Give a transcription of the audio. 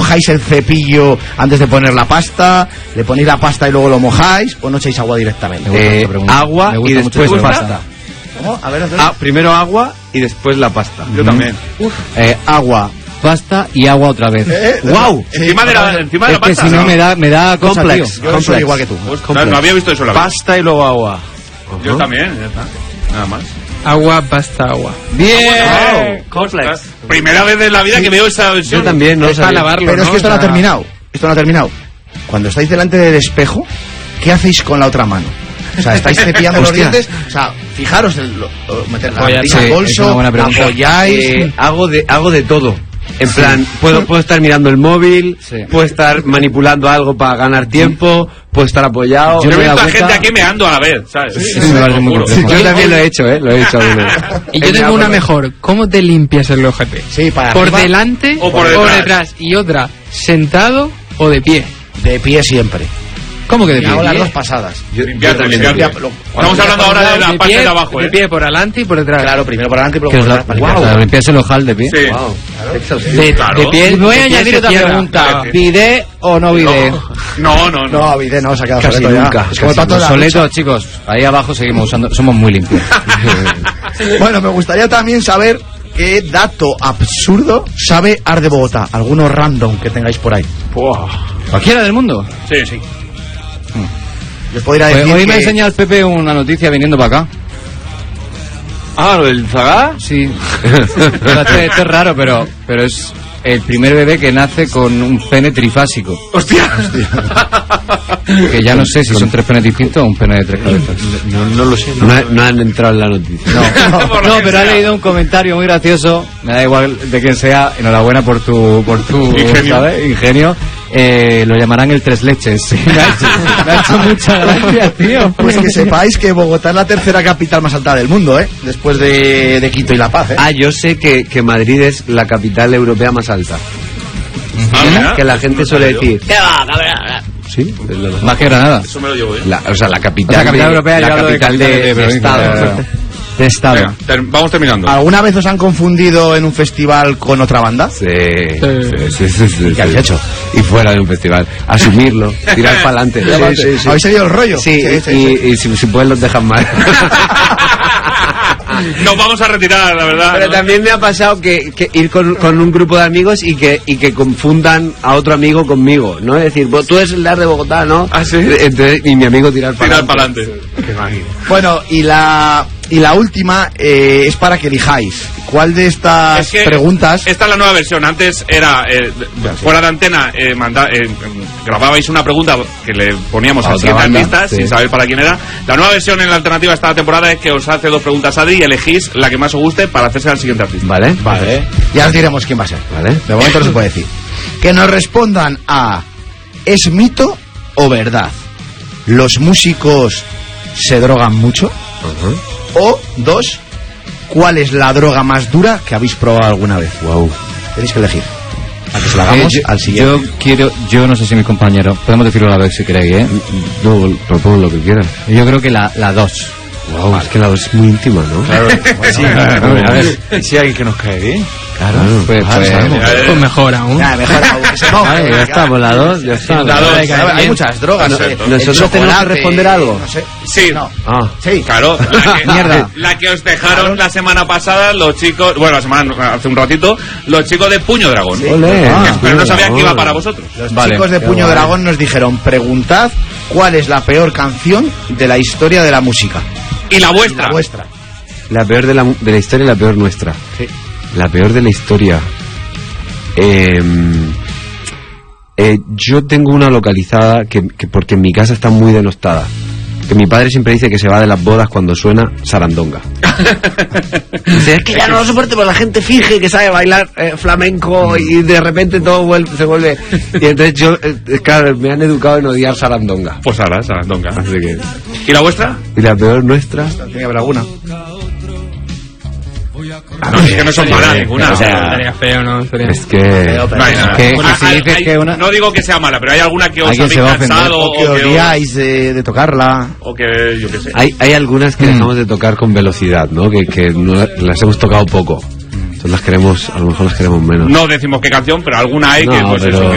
mojáis el cepillo antes de poner la pasta? ¿Le ponéis la pasta y luego lo mojáis? ¿O no echáis agua directamente? Agua y después pasta. ¿Cómo? A ver, primero agua y después la pasta. Yo también. Agua, pasta y agua otra vez. ¡Wow! Encima de la Es que pasta. si no me da cosa, Complex. tío. yo soy igual que tú. No había visto eso la verdad. Pasta y luego agua. Yo también, ya está. Nada más. Agua, pasta, agua. ¡Bien! Complex. Primera vez en la vida que veo esa versión. Yo también, no Es para sabía. lavarlo, Pero es ¿no? que esto O no ha sea, terminado. Esto no ha terminado. Cuando estáis delante del espejo, ¿qué hacéis con la otra mano? O sea, estáis cepillando los Hostia. dientes. O sea, fijaros, meter la Apoyar, nariz sí, al es una bolso, buena pregunta. apoyáis. Hago de todo. En plan, puedo estar mirando el móvil, Sí. puedo estar manipulando algo para ganar tiempo, puedo estar apoyado. Yo he me he visto dado a gente cuenta- aquí meando a la vez, ¿sabes? Sí, me parece muy Juro. complejo. Yo también lo he hecho, lo he hecho alguna vez. Y yo tengo una mejor. ¿Cómo te limpias el ojete? Sí, para ¿Por arriba, delante o por detrás? Y otra, ¿sentado o de pie? de pie siempre. ¿Cómo que de Me pie? hago las dos pasadas. Limpiarte, también. limpiarte. Lo- Estamos hablando ahora de la parte pie, de abajo, de pie por delante y por detrás. Claro, primero por delante y luego Que por es detrás. la, para wow. limpiar. Limpiarse el ojal de pie. Sí. Wow. Claro. De pie. Y voy a de pie añadir se otra cierra. pregunta. Sí. ¿Bidé o no bidé? No. No, Vide, no, se ha quedado Casi soleto ya. nunca. Es como el pato de la Soleto, chicos, ahí abajo seguimos usando, somos muy limpios. ducha. Bueno, me gustaría también saber qué dato absurdo sabe Ar de Bogotá. Alguno random que tengáis por ahí. ¿Cualquiera del mundo? Sí. Les podría decir Hoy me ha que- enseñado el Pepe una noticia viniendo para acá. Ah, ¿el Zagá? Sí. Esto es raro, pero es el primer bebé que nace con un pene trifásico. ¡Hostia! Que ya no sé si son 3 penes distintos o un pene de 3 cabezas. No lo sé. No han entrado en la noticia. Por lo No, que pero ha sea. leído un comentario muy gracioso. Me da igual de quién sea. Enhorabuena por tu Ingenio. ¿sabes? Ingenio. Lo llamarán el Tres Leches. Me ha hecho mucha gracia, tío. Pues que sepáis que Bogotá es la tercera capital más alta del mundo, ¿eh? Después de Quito y La Paz, ¿eh? Ah, yo sé que Madrid es la capital europea más alta. mira. Que la gente No suele sabía yo. decir. Sí, es la verdad. Más que Granada. Eso me lo llevo yo. O sea, la capital, O sea, capital europea, la yo hablo de capital capitales de de provincia, estado. de estado. Venga, vamos terminando. ¿Alguna vez os han confundido en un festival con otra banda? Sí. ¿Qué habéis hecho? Y fuera de un festival. Asumirlo, tirar para adelante. ¿Habéis seguido el rollo? Sí, y si pueden los dejan mal. Nos vamos a retirar, la verdad. Pero ¿no? también me ha pasado que ir con un grupo de amigos y que confundan a otro amigo conmigo, ¿no? Es decir, tú eres el de Ar de Bogotá, ¿no? Ah, sí. Entonces, y mi amigo tirar para adelante. Bueno, y la última es para que elijáis. ¿Cuál de estas Es que preguntas? Esta es la nueva versión. Antes era fuera de antena, grababais una pregunta que le poníamos A al otra siguiente banda, artista sí. sin saber para quién era. La nueva versión en la alternativa esta temporada es que os hace 2 preguntas Adri y elegís la que más os guste para hacerse al siguiente artista. ¿Vale? Vale. Ya os diremos quién va a ser. Vale. De momento no se puede decir. Que nos respondan a ¿es mito o verdad? ¿Los músicos se drogan mucho? O 2, ¿cuál es la droga más dura que habéis probado alguna vez? Wow. Tenéis que elegir. A que se la hagamos al siguiente. Yo no sé si mis compañeros, podemos decirlo a la vez si queréis, ¿eh? No, propongo lo que quieras. Yo creo que la 2. Wow, es que la voz es muy íntima, ¿no? Claro, A ver, Si hay alguien que nos cae bien. Claro, pues Pues mejor aún. Ya, mejor aún que se moje. Vale, ya estamos, la 2, ya está. La dos. Hay muchas drogas. No, el nosotros tenemos que chocolate, responder algo. No sé. Sí. No. Ah. Sí. Claro, Mierda. la que os dejaron la semana pasada los chicos, bueno, hace un ratito, los chicos de Puño Dragón. Ole. Pero no sabían que iba para vosotros. Los Vale. chicos de Puño Dragón nos dijeron, preguntad cuál es la peor canción de la historia de la música. Y la vuestra. La vuestra. La peor de la historia y la peor nuestra. Sí. La peor de la historia. Yo tengo una localizada que porque en mi casa está muy denostada. Que mi padre siempre dice que se va de las bodas cuando suena sarandonga. Dice, es que ya no lo soporto, pero la gente finge que sabe bailar flamenco y de repente todo se vuelve... Y entonces yo, claro, me han educado en odiar sarandonga. Pues ahora, Sarandonga. Así que... ¿Y la vuestra? Y la peor nuestra... Tiene que haber alguna. No, es que no son malas ninguna. o sea, Estaría feo, ¿no? Estaría... Es que... No hay nada. Que Ah, si dices hay- que una- No digo que sea mala, pero hay alguna que os Alguien habéis se va a ofender. cansado O que odiáis de tocarla. o que yo qué sé. Hay algunas que dejamos de tocar con velocidad, ¿no? Que no, las hemos tocado poco. Entonces a lo mejor las queremos menos. No decimos qué canción, pero alguna hay que No, pues pero- eso,